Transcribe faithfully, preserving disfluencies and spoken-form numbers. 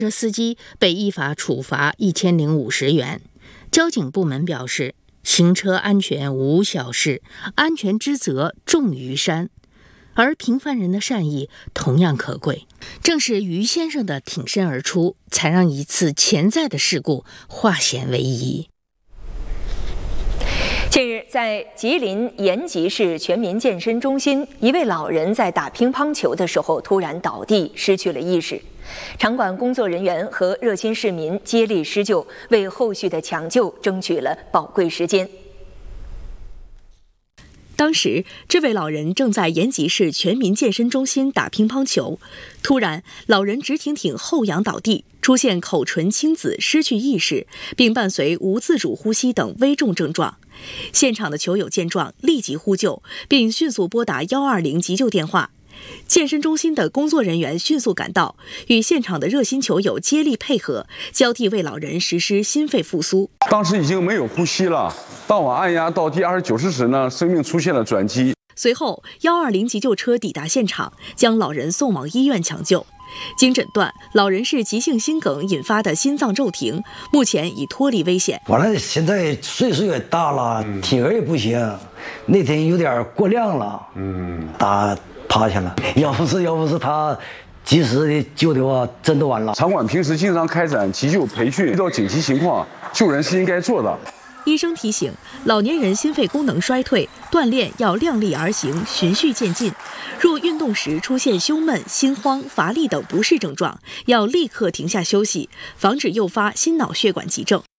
这司机被依法处罚一千零五十元。交警部门表示，行车安全无小事，安全之责重于山。而平凡人的善意同样可贵，正是于先生的挺身而出，才让一次潜在的事故化险为夷。 近日，在吉林延吉市全民健身中心，一位老人在打乒乓球的时候突然倒地，失去了意识。场馆工作人员和热心市民接力施救，为后续的抢救争取了宝贵时间。 当时，这位老人正在延吉市全民健身中心打乒乓球，突然，老人直挺挺后仰倒地，出现口唇青紫、失去意识，并伴随无自主呼吸等危重症状。现场的球友见状，立即呼救，并迅速拨打一二零急救电话。健身中心的工作人员迅速赶到，与现场的热心球友接力配合，交替为老人实施心肺复苏。 当时已经没有呼吸了，当我按压到第二十九时时呢，生命出现了转机。 随后，一二零急救车抵达现场，将老人送往医院抢救。经诊断，老人是急性心梗引发的心脏骤停，目前已脱离危险。 完了，现在岁数也大了，体格也不行，那天有点过量了，嗯，打趴下了。要不是要不是他及时的救的话，真的完了。 场馆平时经常开展急救培训，遇到紧急情况，救人是应该做的。 医生提醒，老年人心肺功能衰退，锻炼要量力而行，循序渐进。若运动时出现胸闷、心慌、乏力等不适症状，要立刻停下休息，防止诱发心脑血管急症。